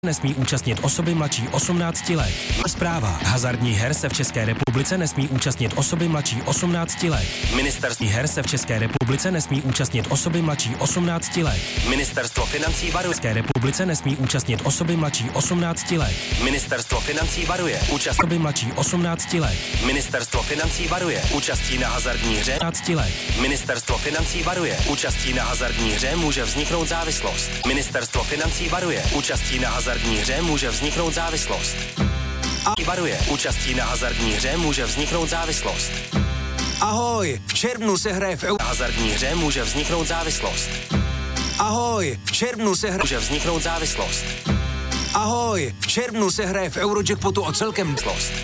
nesmí účastnit osoby mladší 18 let. Zpráva. Hazardních her se v České republice nesmí účastnit osoby mladší 18 let. Ministerstvo her se v České republice nesmí účastnit osoby mladší 18 let. Ministerstvo financí varuje. V České republice nesmí účastnit osoby mladší 18 let. Ministerstvo financí varuje. Účast osoby mladší 18 let. Ministerstvo financí varuje. Účastí na hazardní hře 18 let. Ministerstvo financí varuje. Účastí na hazardní hře může vzniknout závislost. Ministerstvo financí varuje. Účastí na hazardní hře může vzniknout závislost. A varuje. Účastí na hazardní hře může vzniknout závislost. Ahoj, v červnu se hraje v hazardní hře může vzniknout závislost. Ahoj, v červnu se hraje může vzniknout závislost. Ahoj, v červnu se hraje v Eurojackpotu o celkem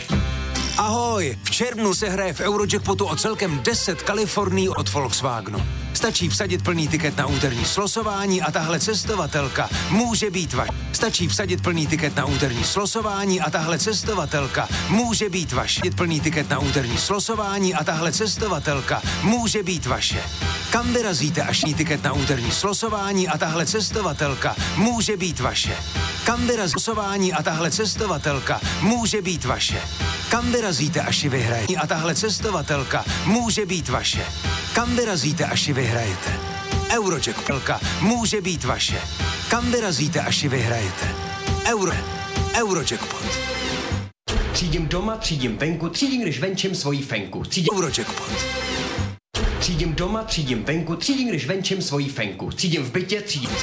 Ahoj, v červnu se hraje v Eurojackpotu o celkem 10 Kalifornií od Volkswagenu. Stačí vsadit plný tiket na úterní slosování a tahle cestovatelka může být vaše. Stačí vsadit plný tiket na úterní slosování a tahle cestovatelka může být vaše. Plný tiket na úterní slosování a tahle cestovatelka může být vaše. Kam vyrazíte až tiket na úterní slosování a tahle cestovatelka může být vaše. Kam vyrazíte slosování a tahle cestovatelka může být vaše. Kam vyrazíte až ji vyhrajete a tahle cestovatelka může být vaše. Kam vyrazíte až ji vyhrajete? Eurojackpotka může být vaše. Kam vyrazíte až ji vyhrajete? Eurojackpot. Třídím doma, třídím venku, třídím, když venčím svoji fenku. Eurojackpot. Třídím doma, třídím venku, třídím, když venčím svoji fenku. Třídím v bytě,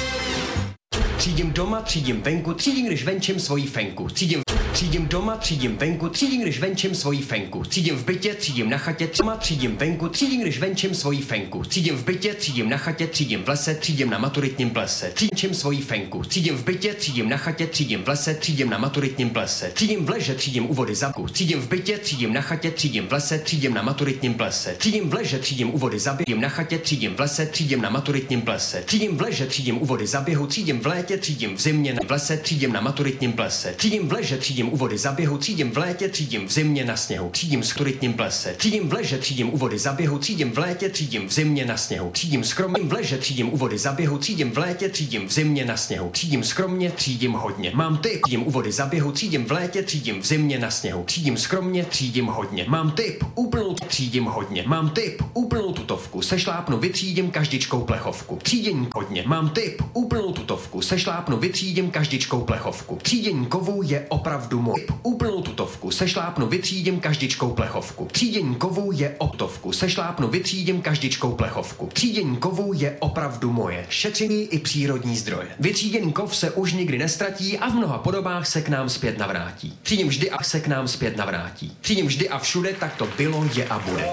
třídím doma, třídím venku, třídím, když venčím svoji fenku. Třídím doma, třídím venku, třídím, když venčím svoji fenku. Třídím v bytě, třídím na chatě, třídím venku, třídím, když venčím svoji fenku. Třídím v bytě, třídím na chatě, třídím v lese, třídím na maturitním plese. Třídím svoji fenku. Třídím v bytě, třídím na chatě, třídím v lese, třídím na maturitním plese. Třídím v leže, třídím u vody zabku. Třídím v bytě, třídím na chatě, třídím v lese, třídím na maturitním plese. Třídím v leže, třídím u vody zaběhu, na chatě, třídím v lese, třídím na maturitním plese. Třídím v leže, třídím u vody zaběhu, třídím v létě, třídím v zimě, v lese, třídím na maturitním plese. Třídím v leže, třídím u vody zaběhu, třídím v létě, třídím v zimě na sněhu, třídím s maturitním plese. Třídím v leže, třídím u vody zaběhu, třídím v létě, třídím v zimě na sněhu, třídím skromně v leže, třídím u vody zaběhu, třídím v létě, třídím v zimě na sněhu, třídím skromně, třídím hodně. Mám tip, třídím u vody zaběhu, třídím v létě, třídím v zimě na sněhu, třídím skromně, třídím hodně. Mám tip, úplnou třídím hodně. Mám tip, úplnou tutovku, sešlápnu, vytřídím každičkou plechovku. Třídění hodně. Mám tip, úplnou tutovku, sešlápnu, vytřídím každičkou plechovku. Třídění kovů je opravdu můj. Úplnou tutovku, sešlápnu, vytřídím každičkou plechovku. Třídění kovů je optovku, sešlápnu, vytřídím každičkou plechovku. Třídění kovů je opravdu moje. Šetření i přírodní zdroje. Vytříděný kov se už nikdy nestratí a v mnoha podobách se k nám zpět navrátí. Třídím vždy a se k nám zpět navrátí. Třídím vždy a všude, tak to bylo, je a bude.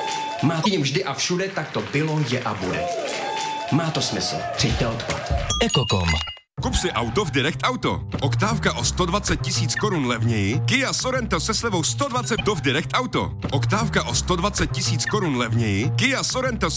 Třídím vždy a všude, tak to bylo, je a bude. Má to smysl. Přijďte odpad. Ekokom. Kup si auto v Direct Auto. Oktávka o 120 000 korun levněji, Kia Sorento se slevou 120 v Direct Auto. Oktávka o 120 000 korun levněji, Kia Sorento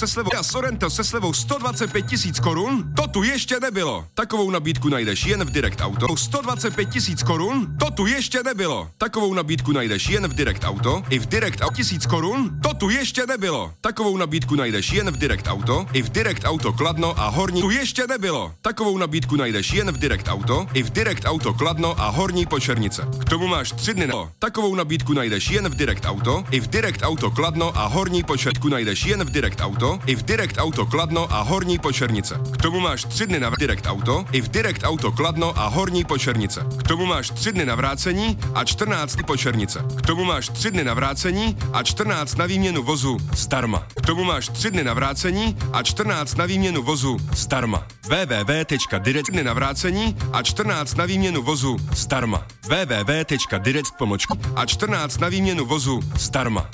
se slevou 125 000 korun? To tu ještě nebylo. Takovou nabídku najdeš jen v Direct Auto. 125 000 korun? To tu ještě nebylo. Takovou nabídku najdeš jen v Direct Auto. I v Direct Auto 1000 korun? To tu ještě nebylo. Takovou nabídku najdeš jen v Direct Auto. I v Direct Auto Kladno a Horní. Tu ještě nebylo. Takovou nabídku najdeš jen v Direct Auto, i v Direct Auto Kladno a Horní Počernice. K tomu máš 3 dny. Takovou nabídku najdeš jen v Direct Auto, i v Direct Auto Kladno a Horní Počernice. Najdeš jen v Direct Auto, i v Direct Auto Kladno a Horní Počernice. K tomu máš 3 dny na Direct Auto, i v Direct Auto Kladno a Horní Počernice. K tomu máš 3 dny na vrácení a 14 Počernice. K tomu máš 3 dny na vrácení a 14 na výměnu vozu zdarma. K tomu máš 3 dny na vrácení a 14 na výměnu vozu zdarma. www.direct na vrácení a 14 na výměnu vozu zdarma. www.direct a 14 na výměnu vozu zdarma.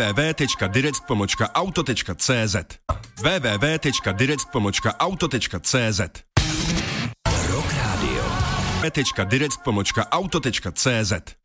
www.direct.auto.cz www.direct.auto.cz Rock Radio. www.direct.auto.cz